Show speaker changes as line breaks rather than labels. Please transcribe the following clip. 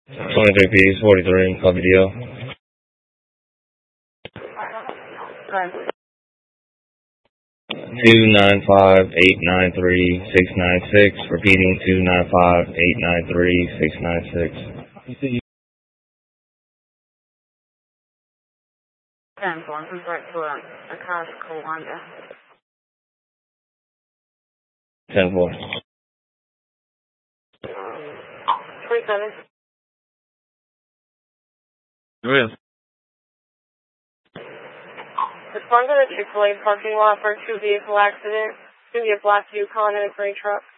23 P's, 43, copy deal.
Right.
295-893-696, repeating 295-893-696.
10-4, convert to a Akash Kawanda.
10-4.
27.
Real.
Respond to the Chick-fil-A parking lot for a two-vehicle accident. It's going to be a black Yukon and a gray truck.